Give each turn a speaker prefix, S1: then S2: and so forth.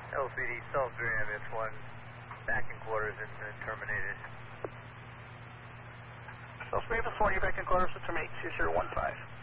S1: LPD Salisbury MS1, back in quarters and terminated.
S2: Salisbury MS1, you're back in quarters to terminate 2015.